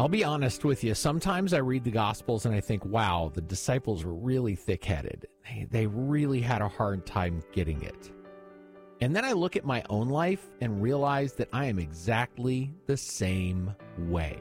I'll be honest with you. Sometimes I read the Gospels and I think, wow, the disciples were really thick-headed. They really had a hard time getting it. And then I look at my own life and realize that I am exactly the same way.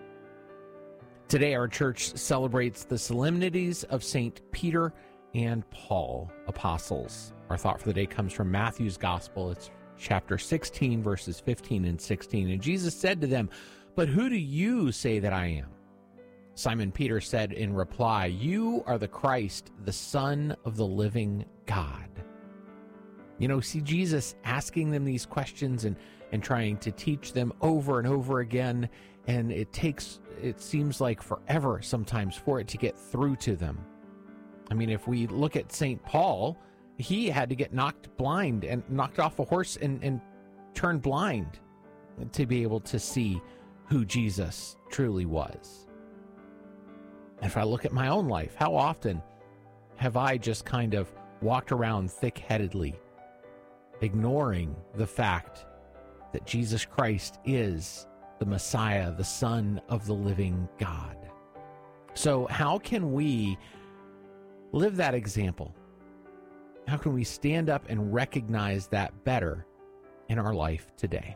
Today, our church celebrates the solemnities of St. Peter and Paul, apostles. Our thought for the day comes from Matthew's Gospel. It's chapter 16, verses 15 and 16. And Jesus said to them, "But who do you say that I am?" Simon Peter said in reply, "You are the Christ, the Son of the living God." See Jesus asking them these questions and trying to teach them over and over again. And it seems like forever sometimes for it to get through to them. I mean, if we look at St. Paul, he had to get knocked blind and knocked off a horse and turned blind to be able to see who Jesus truly was. If I look at my own life, how often have I just kind of walked around thick-headedly, ignoring the fact that Jesus Christ is the Messiah, the Son of the living God? So how can we live that example? How can we stand up and recognize that better in our life today?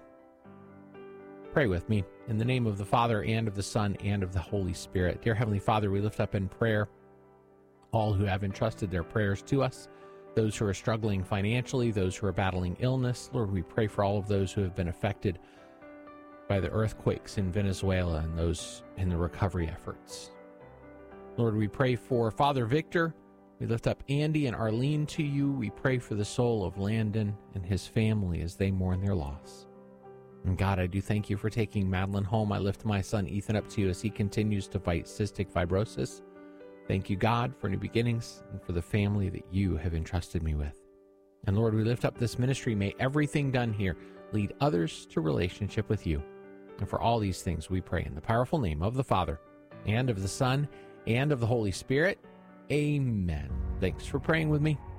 Pray with me. In the name of the Father, and of the Son, and of the Holy Spirit. Dear Heavenly Father, we lift up in prayer all who have entrusted their prayers to us, those who are struggling financially, those who are battling illness. Lord, we pray for all of those who have been affected by the earthquakes in Venezuela and those in the recovery efforts. Lord, we pray for Father Victor. We lift up Andy and Arlene to you. We pray for the soul of Landon and his family as they mourn their loss. And God, I do thank you for taking Madeline home. I lift my son Ethan up to you as he continues to fight cystic fibrosis. Thank you, God, for new beginnings and for the family that you have entrusted me with. And Lord, we lift up this ministry. May everything done here lead others to relationship with you. And for all these things we pray in the powerful name of the Father, and of the Son, and of the Holy Spirit. Amen. Thanks for praying with me.